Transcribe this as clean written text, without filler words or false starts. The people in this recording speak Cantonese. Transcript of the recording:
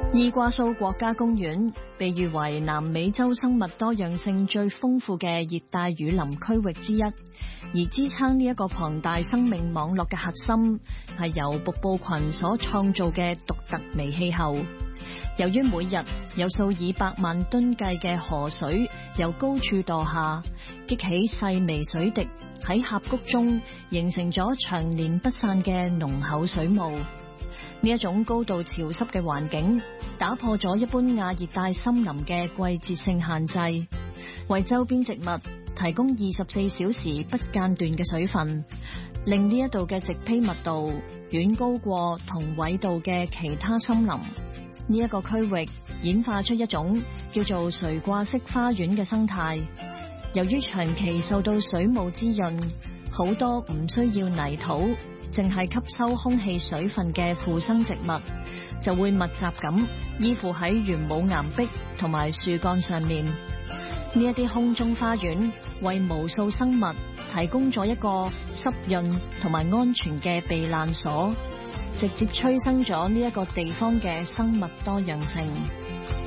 伊瓜蘇國家公園被譽為南美洲生物多樣性最豐富嘅熱帶雨林區域之一，而支撐呢一個龐大生命網絡嘅核心係由瀑布群所創造嘅獨特微氣候。由於每日有數以百萬噸計嘅河水由高處墮下，激起細微水滴喺峽谷中，形成咗長年不散嘅濃厚水霧。呢一種高度潮濕嘅環境，打破咗一般亞熱帶森林嘅季節性限制，為周邊植物提供24小時不間斷嘅水分，令呢一度嘅植被密度遠高過同緯度嘅其他森林。呢一個區域演化出一種叫做垂掛式花園嘅生態。由於長期受到水霧滋潤，好多唔需要泥土，淨係吸收空氣水分嘅附生植物就會密集咁依附喺玄武岩壁同埋樹幹上面。呢一啲空中花園為無數生物提供咗一個濕潤同埋安全嘅避難所，直接催生咗呢一個地方嘅生物多樣性。